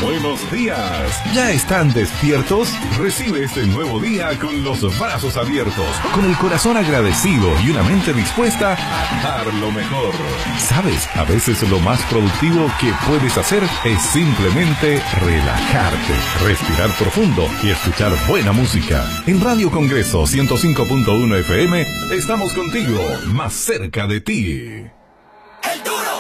Buenos días. ¿Ya están despiertos? Recibe este nuevo día con los brazos abiertos, con el corazón agradecido y una mente dispuesta a dar lo mejor. ¿Sabes? A veces lo más productivo que puedes hacer es simplemente relajarte, respirar profundo y escuchar buena música. En Radio Congreso 105.1 FM estamos contigo, más cerca de ti.